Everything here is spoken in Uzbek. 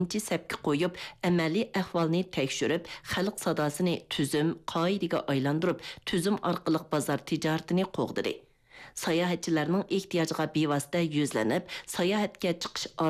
сәпкә qo'yib, әмәли ahvolni tekshirib, xalq sadosini tuzum, qoidaga aylantirib, tuzum orqali bozor tijoratini qo'g'didi. Sayohatchilarning ehtiyojiga bevosita yuzlanib, sayohatga chiqish